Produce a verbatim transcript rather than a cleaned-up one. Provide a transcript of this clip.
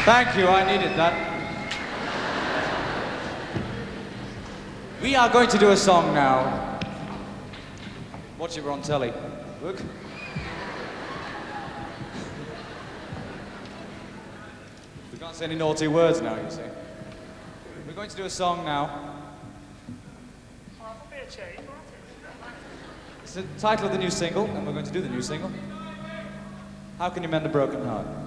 Thank you, I needed that. We are going to do a song now. Watch it, we're on telly. Look. We can't say any naughty words now, you see. We're going to do a song now. It's the title of the new single, and we're going to do the new single. How Can You Mend a Broken Heart?